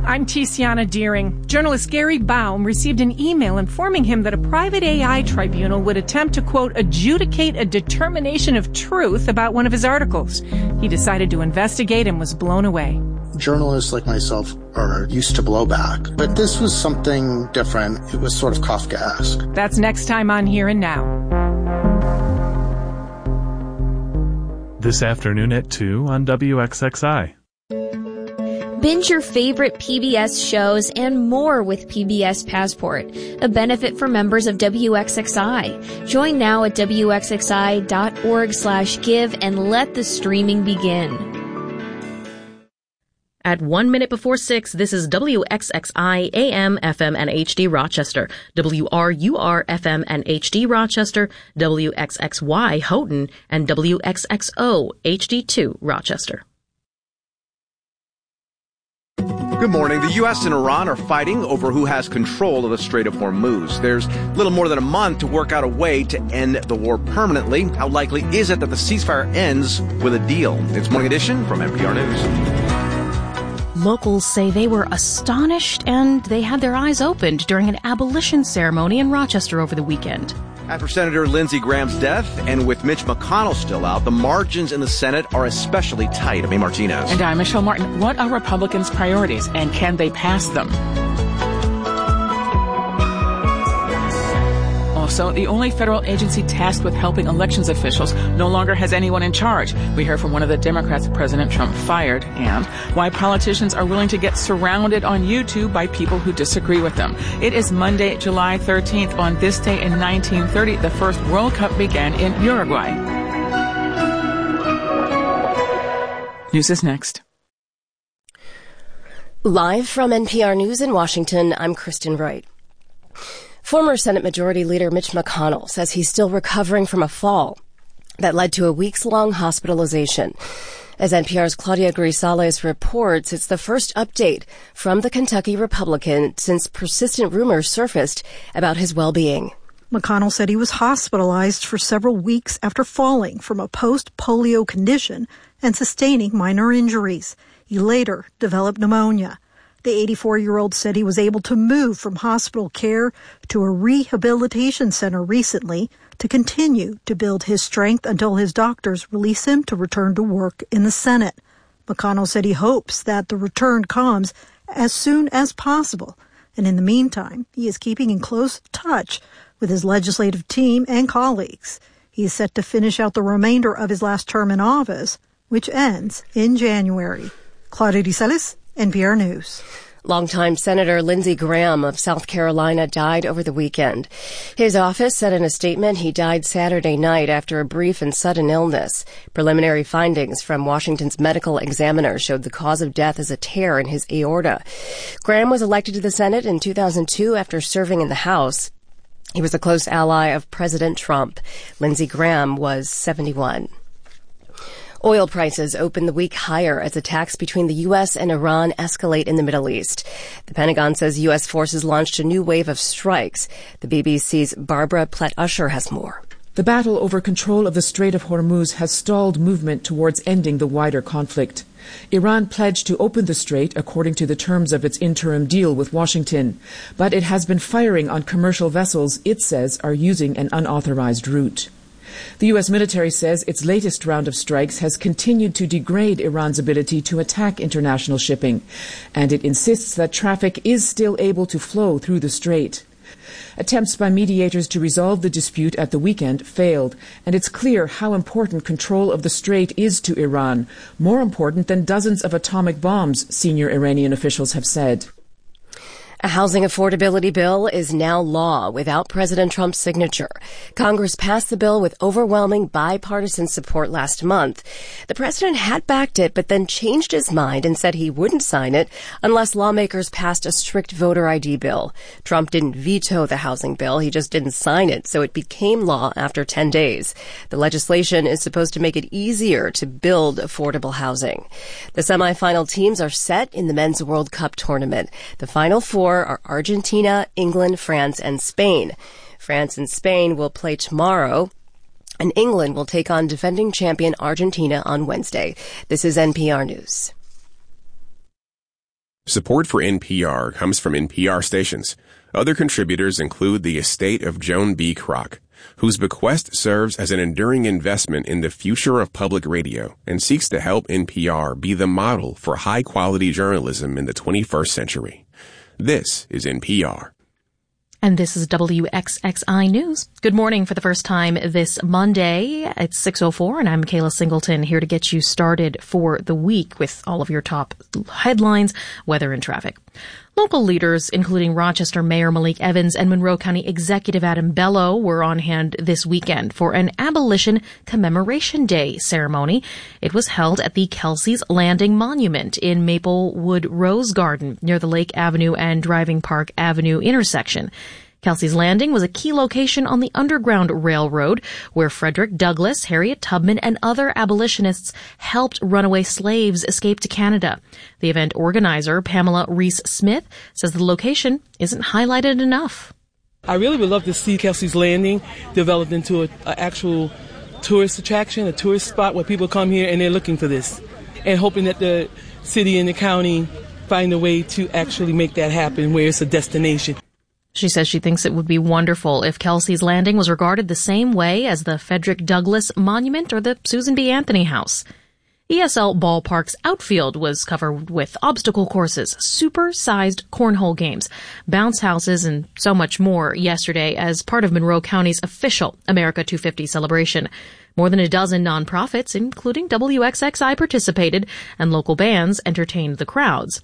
I'm Tiziana Deering. Journalist Gary Baum received an email informing him that a private AI tribunal would attempt to, quote, adjudicate a determination of truth about one of his articles. He decided to investigate and was blown away. Journalists like myself are used to blowback, but this was something different. It was sort of Kafkaesque. That's next time on Here and Now. This afternoon at 2 on WXXI. Binge your favorite PBS shows and more with PBS Passport, a benefit for members of WXXI. Join now at WXXI.org/give and let the streaming begin. At 1 minute before 6, this is WXXI AM, FM, and HD Rochester, WRUR FM and HD Rochester, WXXY Houghton, and WXXO HD2 Rochester. Good morning. The U.S. and Iran are fighting over who has control of the Strait of Hormuz. There's little more than a month to work out a way to end the war permanently. How likely is it that the ceasefire ends with a deal? It's Morning Edition from NPR News. Locals say they were astonished and they had their eyes opened during an abolition ceremony in Rochester over the weekend. After Senator Lindsey Graham's death, and with Mitch McConnell still out, the margins in the Senate are especially tight. Amy Martinez. And I'm Michelle Martin. What are Republicans' priorities, and can they pass them? Also, the only federal agency tasked with helping elections officials no longer has anyone in charge. We hear from one of the Democrats President Trump fired, and why politicians are willing to get surrounded on YouTube by people who disagree with them. It is Monday, July 13th. On this day in 1930, the first World Cup began in Uruguay. News is next. Live from NPR News in Washington, I'm Kristen Wright. Former Senate Majority Leader Mitch McConnell says he's still recovering from a fall that led to a weeks-long hospitalization. As NPR's Claudia Grisales reports, it's the first update from the Kentucky Republican since persistent rumors surfaced about his well-being. McConnell said he was hospitalized for several weeks after falling from a post-polio condition and sustaining minor injuries. He later developed pneumonia. The 84-year-old said he was able to move from hospital care to a rehabilitation center recently to continue to build his strength until his doctors release him to return to work in the Senate. McConnell said he hopes that the return comes as soon as possible. And in the meantime, he is keeping in close touch with his legislative team and colleagues. He is set to finish out the remainder of his last term in office, which ends in January. Claudia Grisales, NPR News. Longtime Senator Lindsey Graham of South Carolina died over the weekend. His office said in a statement he died Saturday night after a brief and sudden illness. Preliminary findings from Washington's medical examiner showed the cause of death as a tear in his aorta. Graham was elected to the Senate in 2002 after serving in the House. He was a close ally of President Trump. Lindsey Graham was 71. Oil prices opened the week higher as attacks between the U.S. and Iran escalate in the Middle East. The Pentagon says U.S. forces launched a new wave of strikes. The BBC's Barbara Plett-Usher has more. The battle over control of the Strait of Hormuz has stalled movement towards ending the wider conflict. Iran pledged to open the strait according to the terms of its interim deal with Washington, but it has been firing on commercial vessels it says are using an unauthorized route. The U.S. military says its latest round of strikes has continued to degrade Iran's ability to attack international shipping, and it insists that traffic is still able to flow through the strait. Attempts by mediators to resolve the dispute at the weekend failed, and it's clear how important control of the strait is to Iran, more important than dozens of atomic bombs, senior Iranian officials have said. A housing affordability bill is now law without President Trump's signature. Congress passed the bill with overwhelming bipartisan support last month. The president had backed it, but then changed his mind and said he wouldn't sign it unless lawmakers passed a strict voter ID bill. Trump didn't veto the housing bill. He just didn't sign it, so it became law after 10 days. The legislation is supposed to make it easier to build affordable housing. The semifinal teams are set in the Men's World Cup tournament. The Final Four are Argentina, England, France, and Spain. France and Spain will play tomorrow, and England will take on defending champion Argentina on Wednesday. This is NPR News. Support for NPR comes from NPR stations. Other contributors include the estate of Joan B. Kroc, whose bequest serves as an enduring investment in the future of public radio and seeks to help NPR be the model for high-quality journalism in the 21st century. This is NPR. And this is WXXI News. Good morning for the first time this Monday. It's 6:04, and I'm Kayla Singleton, here to get you started for the week with all of your top headlines, weather, and traffic. Local leaders, including Rochester Mayor Malik Evans and Monroe County Executive Adam Bello, were on hand this weekend for an Abolition Commemoration Day ceremony. It was held at the Kelsey's Landing Monument in Maplewood Rose Garden near the Lake Avenue and Driving Park Avenue intersection. Kelsey's Landing was a key location on the Underground Railroad where Frederick Douglass, Harriet Tubman, and other abolitionists helped runaway slaves escape to Canada. The event organizer, Pamela Reese-Smith, says the location isn't highlighted enough. I really would love to see Kelsey's Landing developed into an actual tourist attraction, a tourist spot where people come here and they're looking for this, and hoping that the city and the county find a way to actually make that happen where it's a destination. She says she thinks it would be wonderful if Kelsey's Landing was regarded the same way as the Frederick Douglass Monument or the Susan B. Anthony House. ESL Ballpark's outfield was covered with obstacle courses, super-sized cornhole games, bounce houses, and so much more yesterday as part of Monroe County's official America 250 celebration. More than a dozen nonprofits, including WXXI, participated, and local bands entertained the crowds.